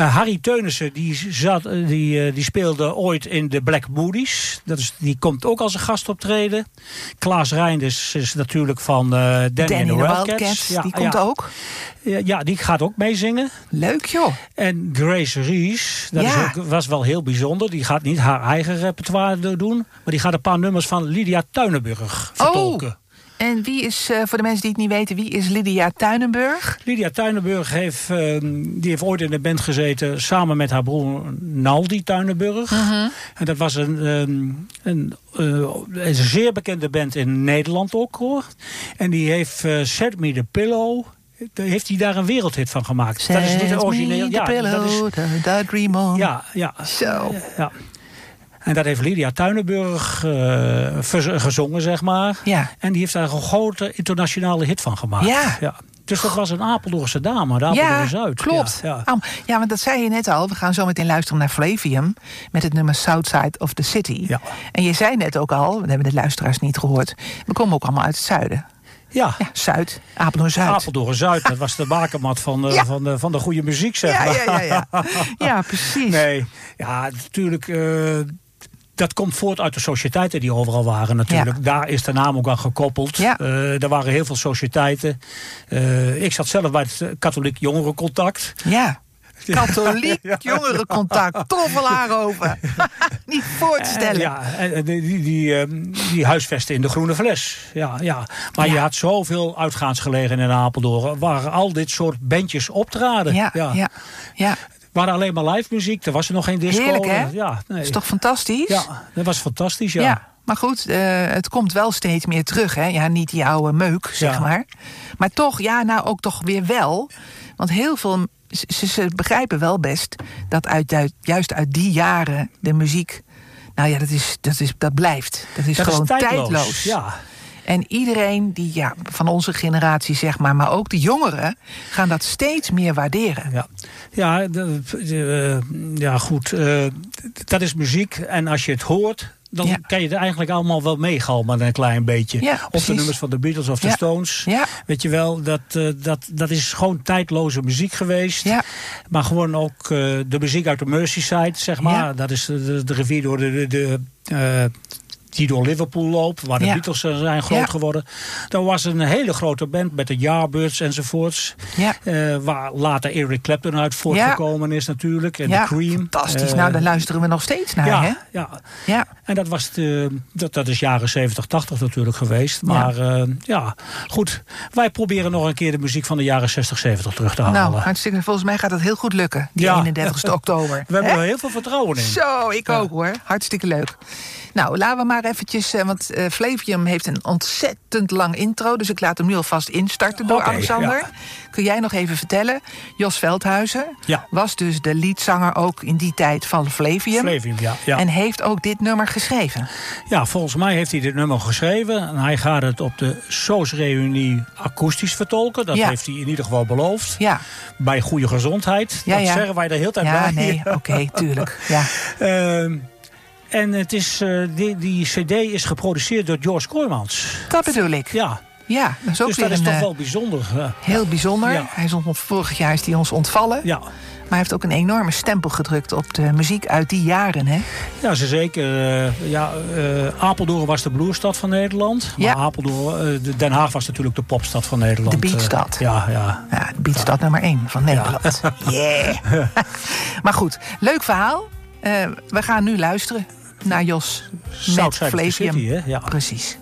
Harry Teunissen die speelde ooit in de Black Moodies. Die komt ook als een gastoptreden. Klaas Reinders is natuurlijk van Danny and the Wildcats. Ja, die komt ook. Ja, die gaat ook meezingen. Leuk, joh. En Grace Ries, was wel heel bijzonder. Die gaat niet haar eigen repertoire doen, maar die gaat een paar nummers van Lydia Tuinenburg vertolken. En wie is, voor de mensen die het niet weten, wie is Lydia Tuinenburg? Lydia Tuinenburg heeft ooit in de band gezeten samen met haar broer Naldi Tuinenburg. Uh-huh. En dat was een zeer bekende band in Nederland ook, hoor. En die heeft Set Me the Pillow. Heeft hij daar een wereldhit van gemaakt? Set dat is niet de origineel. Ja, pillow, dat is. The Dream On. Ja. Zo. Ja. En dat heeft Lydia Tuinenburg gezongen, zeg maar. Ja. En die heeft daar een grote internationale hit van gemaakt. Ja. Dus dat was een Apeldoornse dame, de Apeldoorn-Zuid. Klopt. Ja, want dat zei je net al. We gaan zo meteen luisteren naar Flavium met het nummer Southside of the City. Ja. En je zei net ook al, we hebben de luisteraars niet gehoord, we komen ook allemaal uit het zuiden. Ja, Zuid. Apeldoorn-Zuid. Apeldoorn-Zuid, dat was de bakermat van de goede muziek, zeg maar. Ja. Ja, precies. Nee, ja, natuurlijk. Dat komt voort uit de sociëteiten die overal waren natuurlijk. Ja. Daar is de naam ook aan gekoppeld. Ja. Er waren heel veel sociëteiten. Ik zat zelf bij het Katholiek Jongerencontact. Ja. Katholiek Jongerencontact. Toffelaar over. Niet voor te stellen. Ja, die huisvesten in de Groene Fles. Ja. Maar je had zoveel uitgaansgelegenheden in Apeldoorn waar al dit soort bandjes optraden. Ja. Er waren alleen maar live muziek. Er was er nog geen disco. Heerlijk, hè? Ja, nee. Is toch fantastisch? Ja, dat was fantastisch, ja. Maar goed, het komt wel steeds meer terug, hè? Ja, niet die oude meuk, zeg maar. Maar toch, ook toch weer wel. Want heel veel, ze begrijpen wel best dat juist uit die jaren de muziek, dat blijft. Dat is gewoon tijdloos. Ja. En iedereen die van onze generatie, zeg maar ook de jongeren, gaan dat steeds meer waarderen. Ja, goed. Dat is muziek. En als je het hoort, dan kan je er eigenlijk allemaal wel meegalmen een klein beetje. Ja, of de nummers van de Beatles of de Stones. Ja. Weet je wel, dat is gewoon tijdloze muziek geweest. Ja. Maar gewoon ook de muziek uit de Merseyside, zeg maar. Ja. Dat is de rivier door die door Liverpool loopt, waar de Beatles zijn groot geworden. Dat was een hele grote band met de Yardbirds enzovoorts. Ja. Waar later Eric Clapton uit voortgekomen is natuurlijk. En de Cream. Fantastisch. Daar luisteren we nog steeds naar, hè? Ja. En dat was dat is jaren 70, 80 natuurlijk geweest. Maar goed. Wij proberen nog een keer de muziek van de jaren 60, 70 terug te halen. Nou, hartstikke. Volgens mij gaat dat heel goed lukken. Die 31 oktober. We hebben er heel veel vertrouwen in. Zo, ik ook hoor. Hartstikke leuk. Nou, laten we maar eventjes, want Flavium heeft een ontzettend lang intro, dus ik laat hem nu alvast instarten door Alexander. Ja. Kun jij nog even vertellen, Jos Veldhuizen was dus de leadzanger ook in die tijd van Flavium. Ja. En heeft ook dit nummer geschreven. Ja, volgens mij heeft hij dit nummer geschreven. En hij gaat het op de SOS-reunie akoestisch vertolken. Dat heeft hij in ieder geval beloofd. Ja. Bij goede gezondheid. Dat zeggen wij de hele tijd bij. Nee, oké, tuurlijk. Ja. En het is, die cd is geproduceerd door George Kooijmans. Dat bedoel ik. Ja, dat is ook dus dat is toch wel bijzonder. Heel bijzonder. Ja. Vorig jaar is hij ons ontvallen. Ja. Maar hij heeft ook een enorme stempel gedrukt op de muziek uit die jaren, hè? Ja, zeker. Apeldoorn was de bluesstad van Nederland. Maar Den Haag was natuurlijk de popstad van Nederland. De beatstad. Ja, de beatstad nummer 1 van Nederland. Yeah. Maar goed, leuk verhaal. We gaan nu luisteren naar Jos met Flavium. City, hè? Ja. Precies.